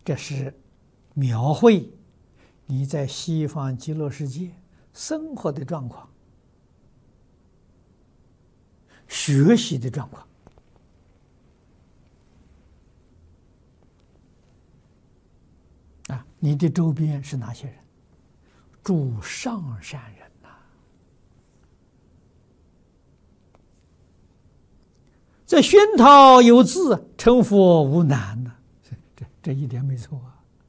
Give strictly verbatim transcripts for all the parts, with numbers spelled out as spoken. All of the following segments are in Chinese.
这是描绘你在西方极乐世界生活的状况、学习的状况。啊，你的周边是哪些人？诸上善人呐、啊！这熏陶有志，成佛无难呐、啊，这这一点没错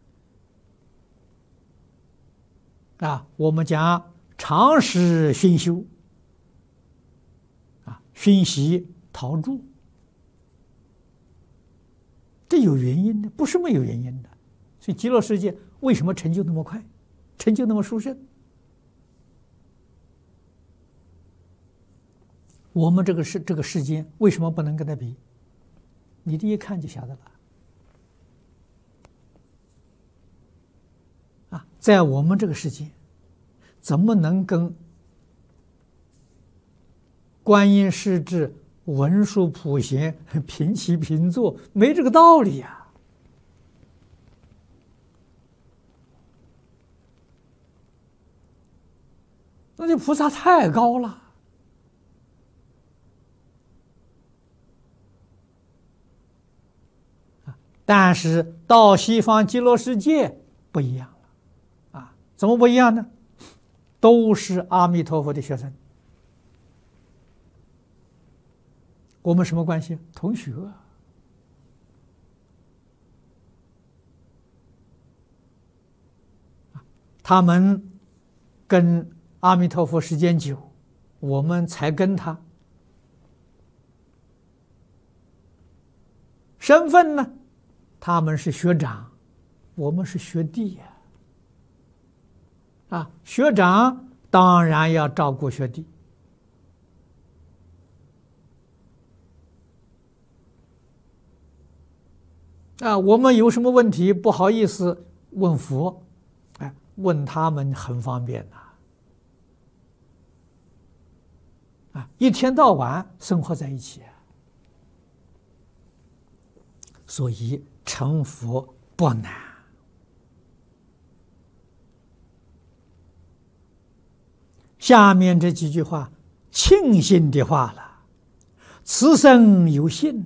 啊！啊，我们讲常识熏修，啊，熏习陶铸，这有原因的，不是没有原因的。所以极乐世界为什么成就那么快，成就那么殊胜？我们这个世这个世间为什么不能跟他比？你这一看就晓得了。啊，在我们这个世界，怎么能跟观音势至、文殊普贤平起平坐？没这个道理呀、啊！那这菩萨太高了。但是到西方极乐世界不一样了，啊，怎么不一样呢？都是阿弥陀佛的学生，我们什么关系？同学。他们跟阿弥陀佛时间久，我们才跟他。身份呢？他们是学长，我们是学弟呀。啊，学长当然要照顾学弟。啊，我们有什么问题不好意思问佛，哎，问他们很方便呐。啊，一天到晚生活在一起，所以成佛不难。下面这几句话，庆幸的话了：此生有幸，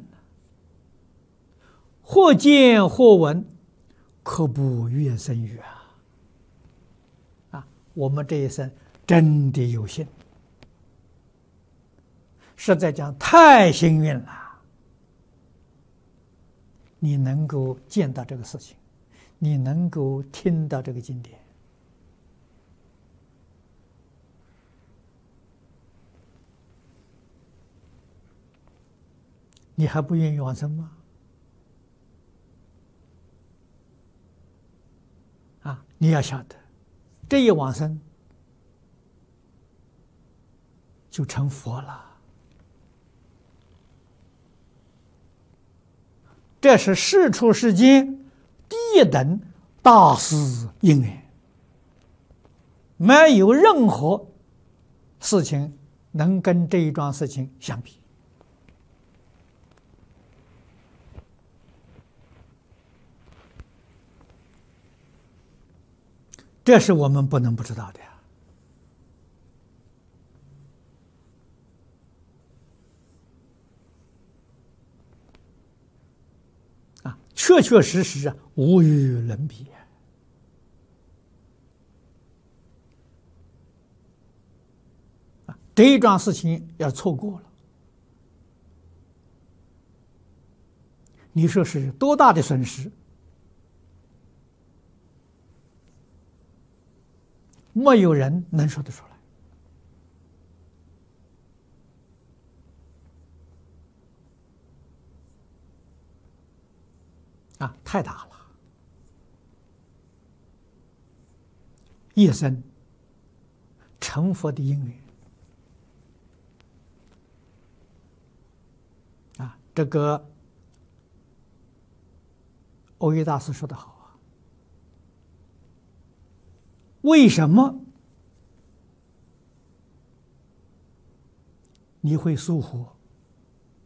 或见或闻，可不愿生语啊！啊，我们这一生真的有幸，实在讲太幸运了。你能够见到这个事情，你能够听到这个经典，你还不愿意往生吗？啊，你要晓得，这一往生就成佛了。这是世出世间第一等大事因缘，没有任何事情能跟这一桩事情相比。这是我们不能不知道的呀。啊，确确实实啊，无与伦比。啊，这一桩事情要错过了，你说是多大的损失？没有人能说得出来。啊，太大了！一生成佛的因缘啊，这个欧耶大师说得好啊，为什么你会疏忽？